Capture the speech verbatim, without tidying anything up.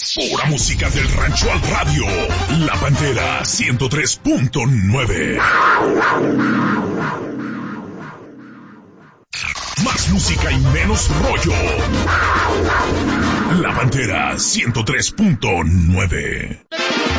Pura música del rancho al radio. La Pantera ciento tres punto nueve. Más música y menos rollo. La Pantera ciento tres punto nueve.